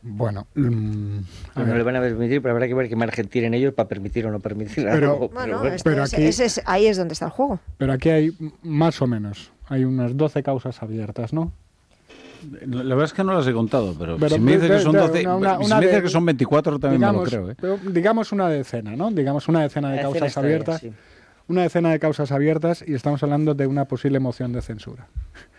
Bueno, No le van a permitir, pero habrá que ver qué margen tienen ellos para permitir o no permitir algo. Bueno, pero aquí, ahí es donde está el juego. pero aquí hay más o menos, hay unas 12 causas abiertas, ¿no? La verdad es que no las he contado, pero Pero si me dices que son 12, si me dices que son 24 también me lo creo. Pero digamos una decena, ¿no? Digamos una decena de causas abiertas. Bien, sí. Una decena de causas abiertas y estamos hablando de una posible moción de censura.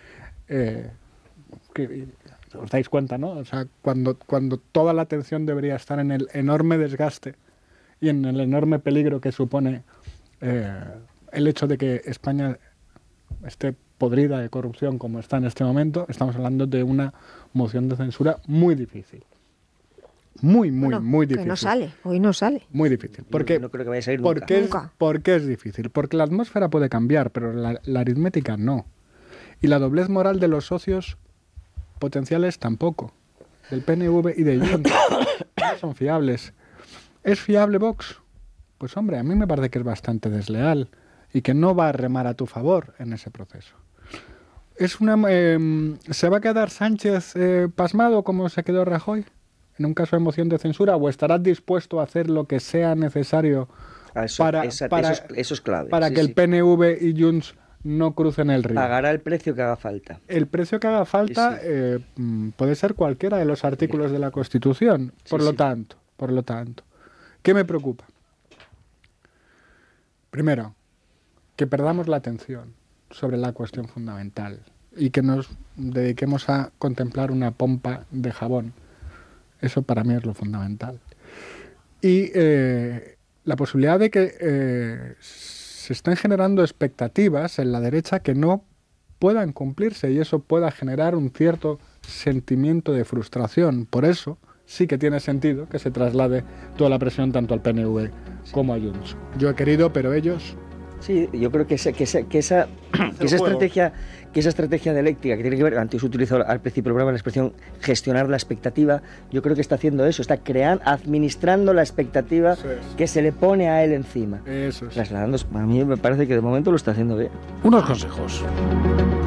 Os dais cuenta, ¿no? O sea, cuando toda la atención debería estar en el enorme desgaste y en el enorme peligro que supone el hecho de que España esté podrida de corrupción como está en este momento, estamos hablando de una moción de censura muy difícil. Muy difícil. Que no sale, hoy no sale. Muy difícil. Porque, no creo que vaya a salir nunca. ¿Por qué es difícil? Porque la atmósfera puede cambiar, pero la aritmética no. Y la doblez moral de los socios potenciales tampoco. Del PNV y de Junts. No son fiables. ¿Es fiable Vox? Pues hombre, a mí me parece que es bastante desleal y que no va a remar a tu favor en ese proceso. ¿Se va a quedar Sánchez pasmado como se quedó Rajoy en un caso de moción de censura o estarás dispuesto a hacer lo que sea necesario para eso es clave. Para que el PNV y Junts no crucen el río? Pagará el precio que haga falta. El precio que haga falta puede ser cualquiera de los artículos de la Constitución. Por lo tanto, ¿qué me preocupa? Primero, que perdamos la atención sobre la cuestión fundamental y que nos dediquemos a contemplar una pompa de jabón. Eso para mí es lo fundamental. Y la posibilidad de que se estén generando expectativas en la derecha que no puedan cumplirse y eso pueda generar un cierto sentimiento de frustración. Por eso sí que tiene sentido que se traslade toda la presión tanto al PNV como a Junts. Yo he querido, pero ellos... Sí, yo creo que esa estrategia dialéctica que tiene que ver, antes utilizó al principio del programa la expresión gestionar la expectativa, yo creo que está haciendo eso, está administrando la expectativa que se le pone a él encima. Eso es. Trasladando, a mí me parece que de momento lo está haciendo bien. Unos consejos.